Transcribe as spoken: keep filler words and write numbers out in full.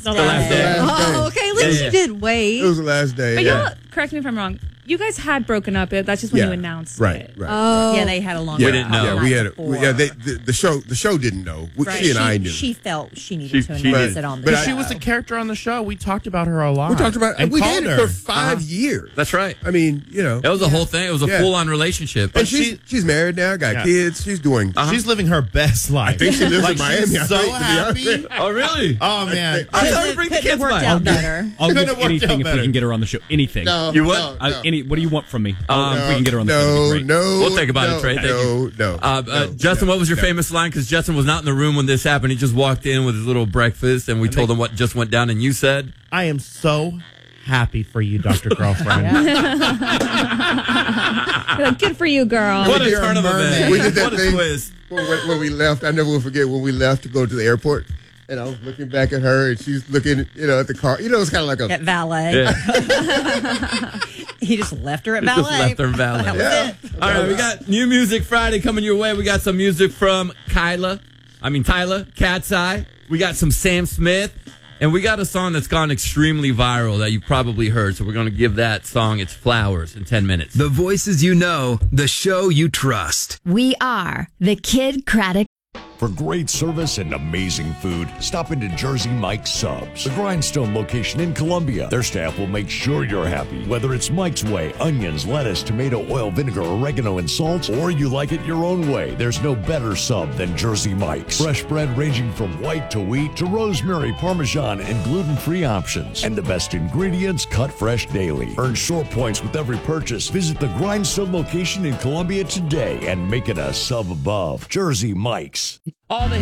The last day. Oh, okay. At least Yeah, you did wait. It was the last day. But yeah. y'all, correct me if I'm wrong. You guys had broken up. That's just when Yeah. you announced Right, it. right. Oh, Yeah, they had a long. Yeah, We didn't know. Yeah, we had. A, before. we, yeah, they, the, the show. The show didn't know. We, Right. She and I She, knew. she felt she needed She- to she announce did. it on the But show. I- She was a character on the show. We talked about her a lot. we talked about. and We called dated her. for five years. That's right. I mean, you know. That was a whole thing. It was a Yeah. full-on relationship. And she's she- she's married now. Got Yeah. kids. She's doing. She's living her best life. I think she lives like, in Miami. She's I so think, to be happy. honest. Oh, really? Oh man, I thought we bring the Couldn't have kids worked by. out better. I'll Couldn't give have worked anything out if we better. can get her on the show. Anything. No, You what? No, Uh, no. any? What do you want from me? Um, if we No, can get her on the show. no, that'd be great. no. We'll think about no, it, Trey. Thank no, you. No, Uh, uh, no, Justin, no, what was your no. famous line? Because Justin was not in the room when this happened. He just walked in with his little breakfast, and we told him what just went down, and you said... I am so happy for you, Doctor Girlfriend. Like, good for you, girl. What a You're a turn of mermaid. events. We did that What a thing twist. when, when- when we left. I never will forget when we left to go to the airport, and I was looking back at her, and she's looking, you know, at the car. You know, it's kind of like a. At valet. Yeah. He just left her at Just ballet. left her in valet. That was Yeah. it. All right, we got New Music Friday coming your way. We got some music from Kyla. I mean, Tyler, Cat's Eye. We got some Sam Smith. And we got a song that's gone extremely viral that you've probably heard. So we're going to give that song its flowers in ten minutes. The voices you know, the show you trust. We are the Kid Craddock. For great service and amazing food, stop into Jersey Mike's Subs, the Grindstone location in Columbia. Their staff will make sure you're happy, whether it's Mike's Way, onions, lettuce, tomato, oil, vinegar, oregano, and salt, or you like it your own way. There's no better sub than Jersey Mike's. Fresh bread ranging from white to wheat to rosemary, parmesan, and gluten-free options. And the best ingredients cut fresh daily. Earn short points with every purchase. Visit the Grindstone location in Columbia today and make it a sub above. Jersey Mike's. All the